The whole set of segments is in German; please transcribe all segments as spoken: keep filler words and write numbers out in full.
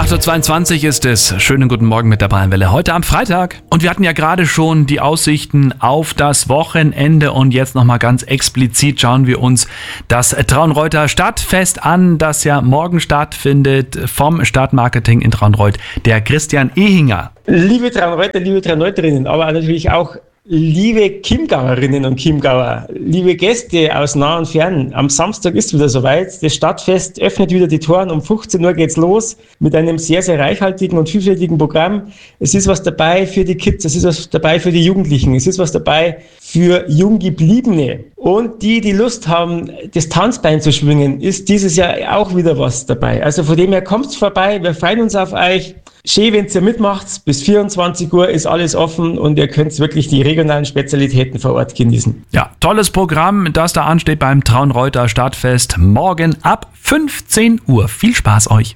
acht Uhr zweiundzwanzig ist es. Schönen guten Morgen mit der Bayernwelle. Heute am Freitag. Und wir hatten ja gerade schon die Aussichten auf das Wochenende. Und jetzt nochmal ganz explizit schauen wir uns das Traunreuther Stadtfest an, das ja morgen stattfindet. Vom Stadtmarketing in Traunreut, der Christian Ehinger. Liebe Traunreuther, liebe Traunreuterinnen, aber natürlich auch liebe Chiemgauerinnen und Chiemgauer, liebe Gäste aus nah und fern, am Samstag ist wieder soweit. Das Stadtfest öffnet wieder die Toren. Um fünfzehn Uhr geht's los mit einem sehr, sehr reichhaltigen und vielfältigen Programm. Es ist was dabei für die Kids, es ist was dabei für die Jugendlichen, es ist was dabei für Junggebliebene. Und die, die Lust haben, das Tanzbein zu schwingen, ist dieses Jahr auch wieder was dabei. Also von dem her kommt's vorbei, wir freuen uns auf euch. Schön, wenn ihr mitmacht. Bis vierundzwanzig Uhr ist alles offen und ihr könnt wirklich die regionalen Spezialitäten vor Ort genießen. Ja, tolles Programm, das da ansteht beim Traunreuther Stadtfest morgen ab fünfzehn Uhr. Viel Spaß euch.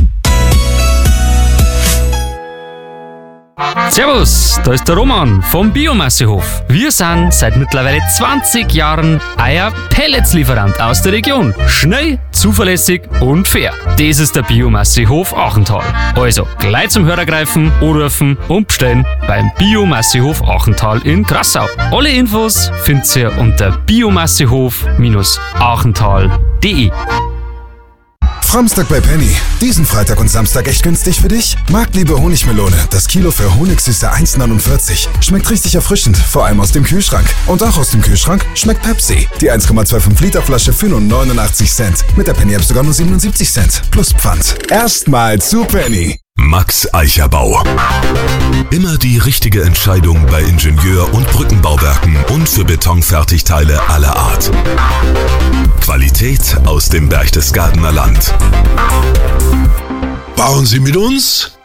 Servus, da ist der Roman vom Biomassehof. Wir sind seit mittlerweile zwanzig Jahren euer Pelletslieferant aus der Region. Schnell, zuverlässig und fair. Das ist der Biomassehof Achental. Also gleich zum Hörer greifen, anrufen und bestellen beim Biomassehof Achental in Grassau. Alle Infos findet ihr unter biomassehof achental punkt de. Framstag bei Penny. Diesen Freitag und Samstag echt günstig für dich? Marktliebe Honigmelone. Das Kilo für Honigsüße eins neunundvierzig. Schmeckt richtig erfrischend, vor allem aus dem Kühlschrank. Und auch aus dem Kühlschrank schmeckt Pepsi. Die eins Komma fünfundzwanzig Liter Flasche für nur neunundachtzig Cent. Mit der Penny App sogar nur siebenundsiebzig Cent. Plus Pfand. Erstmal zu Penny. Max Eicherbau. Immer die richtige Entscheidung bei Ingenieur- und Brückenbauwerken und für Betonfertigteile aller Art. Qualität aus dem Berchtesgadener Land. Bauen Sie mit uns?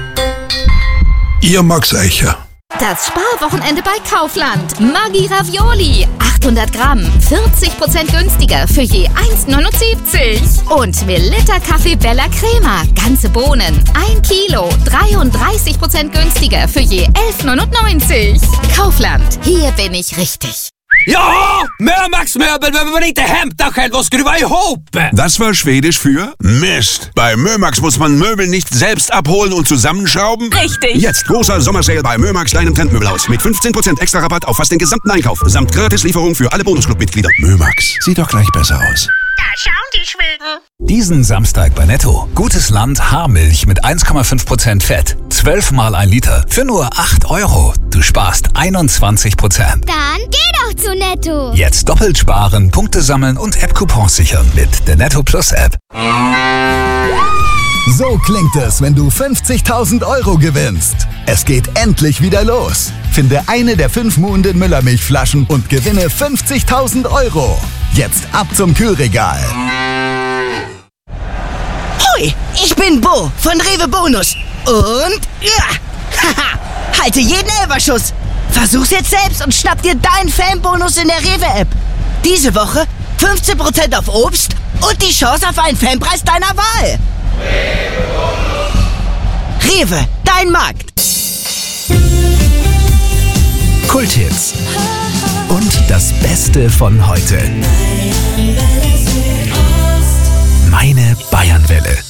Ihr Max Eicher. Das Sparwochenende bei Kaufland. Maggi Ravioli. achthundert Gramm. vierzig Prozent günstiger für je eins neunundsiebzig. Und Melitta Kaffee Bella Crema. Ganze Bohnen. ein Kilo. dreiunddreißig Prozent günstiger für je elf neunundneunzig. Kaufland. Hier bin ich richtig. Ja, Mömax-Möbel, wenn man nicht daheim daheim was drüber hoppen. Das war Schwedisch für Mist. Bei Mömax muss man Möbel nicht selbst abholen und zusammenschrauben. Richtig. Jetzt großer Sommersale bei Mömax, deinem Trendmöbelhaus. Mit fünfzehn Prozent extra Rabatt auf fast den gesamten Einkauf. Samt Gratislieferung für alle Bonusclub-Mitglieder. Mömax, sieht doch gleich besser aus. Da schauen die Schweden. Diesen Samstag bei Netto. Gutes Land Haarmilch mit eins Komma fünf Prozent Fett. zwölf mal ein Liter für nur acht Euro. Du sparst einundzwanzig Prozent. Dann geh doch zu Netto. Jetzt doppelt sparen, Punkte sammeln und App-Coupons sichern mit der Netto Plus App. So klingt es, wenn du fünfzigtausend Euro gewinnst. Es geht endlich wieder los. Finde eine der fünf Muhnden Müllermilchflaschen und gewinne fünfzigtausend Euro. Jetzt ab zum Kühlregal. Hoi, ich bin Bo von Rewe Bonus. Und ja, haha, halte jeden Elferschuss. Versuch's jetzt selbst und schnapp dir deinen Fanbonus in der Rewe-App. Diese Woche fünfzehn Prozent auf Obst und die Chance auf einen Fanpreis deiner Wahl. Rewe, dein Markt. Kulthits und das Beste von heute. Meine Bayernwelle.